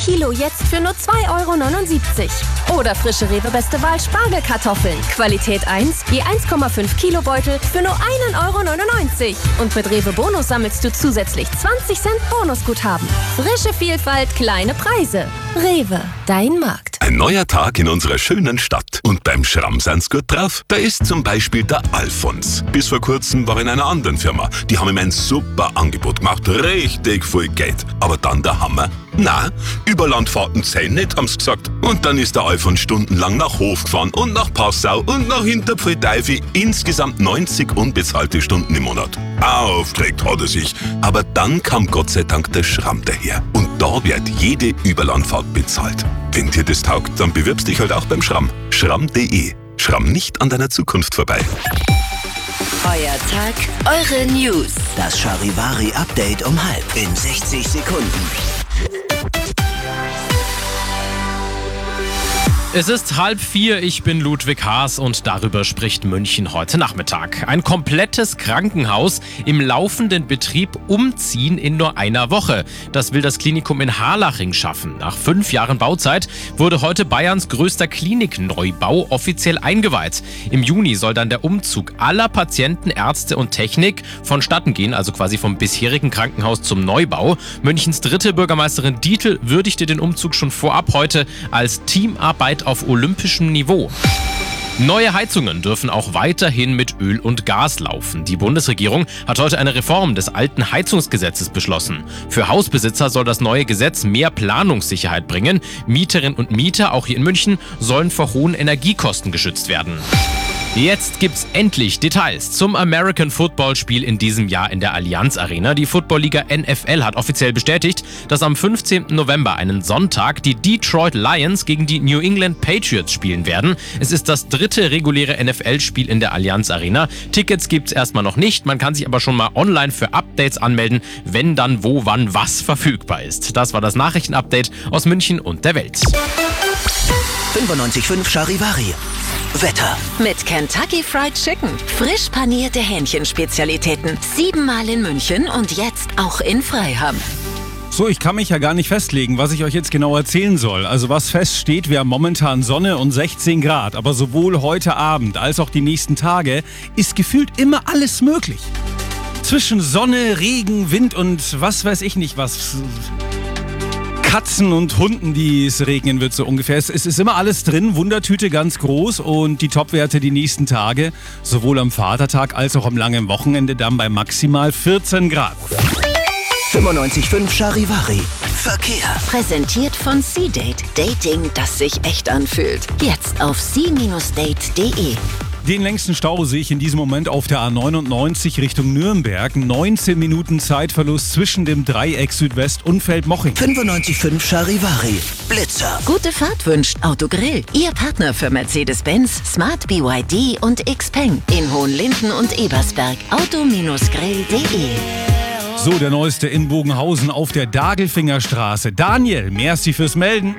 Kilo jetzt für nur 2,79 €. Oder frische Rewe Beste Wahl Spargelkartoffeln. Qualität 1, je 1,5 Kilo Beutel für nur 1,99 €. Und mit Rewe Bonus sammelst du zusätzlich 20 Cent Bonusguthaben. Frische Vielfalt, kleine Preise. Rewe, dein Markt. Ein neuer Tag in unserer schönen Stadt. Und beim Schramm sind's gut drauf. Da ist zum Beispiel der Alfons. Bis vor kurzem war er in einer anderen Firma. Die haben ihm ein super Angebot gemacht. Richtig viel Geld. Aber dann der Hammer. Na, Überlandfahrten zählen nicht, haben's gesagt. Und dann ist der Alfons stundenlang nach Hof gefahren und nach Passau und nach Hinterpfalteifel. Insgesamt 90 unbezahlte Stunden im Monat. Aufgeregt hat er sich. Aber dann kam Gott sei Dank der Schramm daher. Und da wird jede Überlandfahrt bezahlt. Wenn dir das taugt, dann bewirbst dich halt auch beim Schramm. Schramm.de. Schramm nicht an deiner Zukunft vorbei. Euer Tag, eure News. Das Charivari-Update um 3:30 in 60 Sekunden. Es ist 3:30, ich bin Ludwig Haas und darüber spricht München heute Nachmittag. Ein komplettes Krankenhaus im laufenden Betrieb umziehen in nur einer Woche. Das will das Klinikum in Harlaching schaffen. Nach 5 Jahren Bauzeit wurde heute Bayerns größter Klinikneubau offiziell eingeweiht. Im Juni soll dann der Umzug aller Patienten, Ärzte und Technik vonstatten gehen, also quasi vom bisherigen Krankenhaus zum Neubau. Münchens dritte Bürgermeisterin Dietl würdigte den Umzug schon vorab heute als Teamarbeit auf olympischem Niveau. Neue Heizungen dürfen auch weiterhin mit Öl und Gas laufen. Die Bundesregierung hat heute eine Reform des alten Heizungsgesetzes beschlossen. Für Hausbesitzer soll das neue Gesetz mehr Planungssicherheit bringen. Mieterinnen und Mieter, auch hier in München, sollen vor hohen Energiekosten geschützt werden. Jetzt gibt's endlich Details zum American Football Spiel in diesem Jahr in der Allianz Arena. Die Football-Liga NFL hat offiziell bestätigt, dass am 15. November, einen Sonntag, die Detroit Lions gegen die New England Patriots spielen werden. Es ist das dritte reguläre NFL-Spiel in der Allianz Arena. Tickets gibt's erstmal noch nicht, man kann sich aber schon mal online für Updates anmelden, wenn dann wo, wann, was verfügbar ist. Das war das Nachrichtenupdate aus München und der Welt. 95.5 Charivari. Wetter. Mit Kentucky Fried Chicken. Frisch panierte Hähnchenspezialitäten. 7-mal in München und jetzt auch in Freiham. So, ich kann mich ja gar nicht festlegen, was ich euch jetzt genau erzählen soll. Also was feststeht, wir haben momentan Sonne und 16 Grad. Aber sowohl heute Abend als auch die nächsten Tage ist gefühlt immer alles möglich. Zwischen Sonne, Regen, Wind und was weiß ich nicht was... Katzen und Hunden, die es regnen wird, so ungefähr. Es ist immer alles drin, Wundertüte ganz groß und die Topwerte die nächsten Tage, sowohl am Vatertag als auch am langen Wochenende, dann bei maximal 14 Grad. 95.5 Charivari. Verkehr. Präsentiert von C-Date. Dating, das sich echt anfühlt. Jetzt auf c-date.de. Den längsten Stau sehe ich in diesem Moment auf der A99 Richtung Nürnberg. 19 Minuten Zeitverlust zwischen dem Dreieck Südwest und Feldmoching. 95.5 Charivari. Blitzer. Gute Fahrt wünscht Autogrill. Ihr Partner für Mercedes-Benz, Smart BYD und Xpeng. In Hohenlinden und Ebersberg. Auto-grill.de. So, der neueste in Bogenhausen auf der Dagelfingerstraße. Daniel, merci fürs Melden.